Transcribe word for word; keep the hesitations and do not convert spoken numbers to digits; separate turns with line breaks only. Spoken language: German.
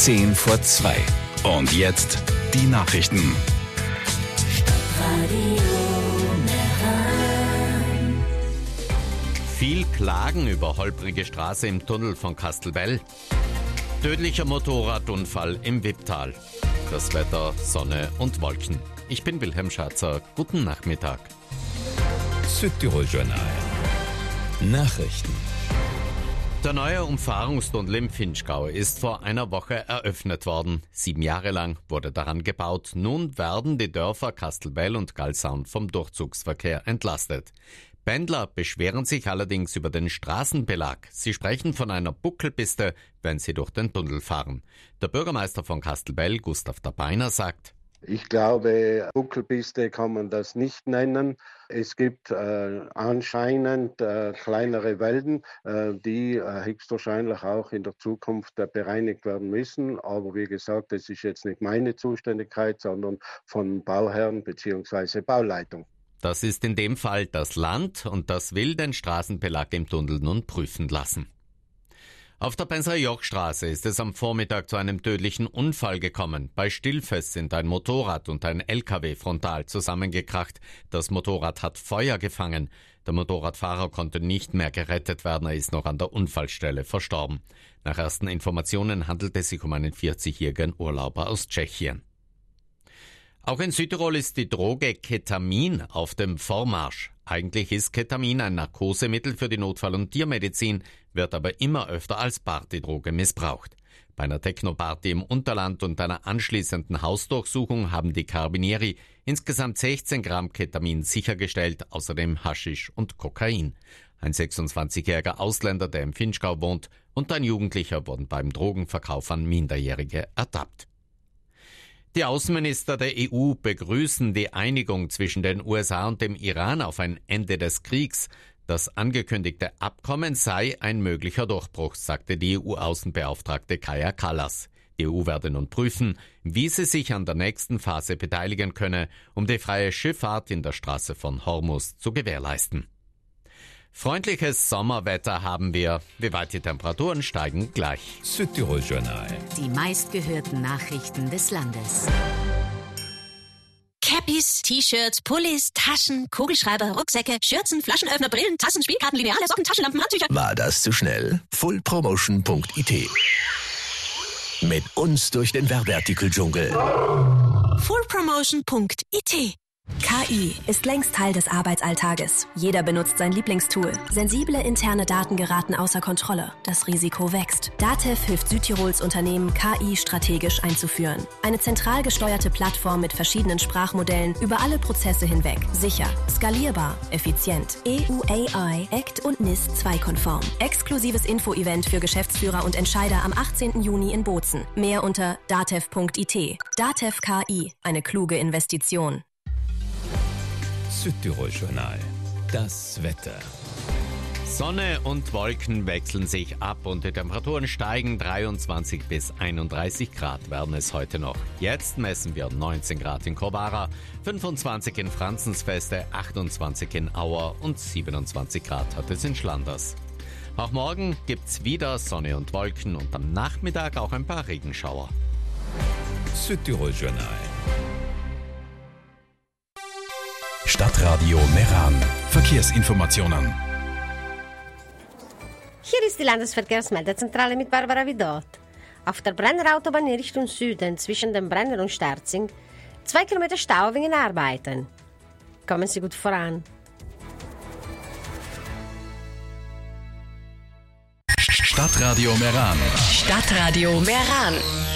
zehn vor zwei. Und jetzt die Nachrichten.
Viel Klagen über holprige Straße im Tunnel von Kastelbell. Tödlicher Motorradunfall im Wipptal. Das Wetter, Sonne und Wolken. Ich bin Wilhelm Schatzer. Guten Nachmittag.
Südtirol-Journal. Nachrichten.
Der neue Umfahrungstunnel im Vinschgau ist vor einer Woche eröffnet worden. Sieben Jahre lang wurde daran gebaut. Nun werden die Dörfer Kastelbell und Galsaun vom Durchzugsverkehr entlastet. Pendler beschweren sich allerdings über den Straßenbelag. Sie sprechen von einer Buckelpiste, wenn sie durch den Tunnel fahren. Der Bürgermeister von Kastelbell, Gustav Dabeiner, sagt:
Ich glaube, Buckelpiste kann man das nicht nennen. Es gibt äh, anscheinend äh, kleinere Wälden, äh, die äh, höchstwahrscheinlich auch in der Zukunft äh, bereinigt werden müssen. Aber wie gesagt, das ist jetzt nicht meine Zuständigkeit, sondern von Bauherren bzw. Bauleitung.
Das ist in dem Fall das Land und das will den Straßenbelag im Tunnel nun prüfen lassen. Auf der Penser-Joch-Straße ist es am Vormittag zu einem tödlichen Unfall gekommen. Bei Stillfest sind ein Motorrad und ein L K W frontal zusammengekracht. Das Motorrad hat Feuer gefangen. Der Motorradfahrer konnte nicht mehr gerettet werden, er ist noch an der Unfallstelle verstorben. Nach ersten Informationen handelt es sich um einen vierzigjährigen Urlauber aus Tschechien. Auch in Südtirol ist die Droge Ketamin auf dem Vormarsch. Eigentlich ist Ketamin ein Narkosemittel für die Notfall- und Tiermedizin, wird aber immer öfter als Partydroge missbraucht. Bei einer Technoparty im Unterland und einer anschließenden Hausdurchsuchung haben die Carabinieri insgesamt sechzehn Gramm Ketamin sichergestellt, außerdem Haschisch und Kokain. Ein sechsundzwanzigjähriger Ausländer, der im Vinschgau wohnt, und ein Jugendlicher wurden beim Drogenverkauf an Minderjährige ertappt. Die Außenminister der E U begrüßen die Einigung zwischen den U S A und dem Iran auf ein Ende des Kriegs. Das angekündigte Abkommen sei ein möglicher Durchbruch, sagte die E U-Außenbeauftragte Kaja Kallas. Die E U werde nun prüfen, wie sie sich an der nächsten Phase beteiligen könne, um die freie Schifffahrt in der Straße von Hormuz zu gewährleisten. Freundliches Sommerwetter haben wir. Wie weit die Temperaturen steigen, gleich.
Südtirol-Journal.
Die meistgehörten Nachrichten des Landes. Cappies, T-Shirts, Pullis, Taschen, Kugelschreiber, Rucksäcke, Schürzen, Flaschenöffner, Brillen, Tassen, Spielkarten, Lineale, Socken, Taschenlampen, Handtücher.
War das zu schnell? full promotion punkt I T. Mit uns durch den Werbeartikeldschungel.
full promotion punkt I T.
K I ist längst Teil des Arbeitsalltages. Jeder benutzt sein Lieblingstool. Sensible interne Daten geraten außer Kontrolle. Das Risiko wächst. DATEV hilft Südtirols Unternehmen, K I strategisch einzuführen. Eine zentral gesteuerte Plattform mit verschiedenen Sprachmodellen über alle Prozesse hinweg. Sicher, skalierbar, effizient. E U A I, A C T und N I S zwei konform. Exklusives Info-Event für Geschäftsführer und Entscheider am achtzehnten Juni in Bozen. Mehr unter datev punkt I T. DATEV K I, eine kluge Investition.
Südtirol-Journal. Das Wetter.
Sonne und Wolken wechseln sich ab und die Temperaturen steigen. dreiundzwanzig bis einunddreißig Grad werden es heute noch. Jetzt messen wir neunzehn Grad in Kobara, fünfundzwanzig in Franzensfeste, achtundzwanzig in Auer und siebenundzwanzig Grad hat es in Schlanders. Auch morgen gibt's wieder Sonne und Wolken und am Nachmittag auch ein paar Regenschauer.
Südtirol-Journal. Stadtradio Meran. Verkehrsinformationen.
Hier ist die Landesverkehrsmeldezentrale mit Barbara Vidot. Auf der Brenner Autobahn in Richtung Süden zwischen dem Brenner und Sterzing zwei Kilometer Stau wegen Arbeiten. Kommen Sie gut voran.
Stadtradio Meran.
Stadtradio Meran.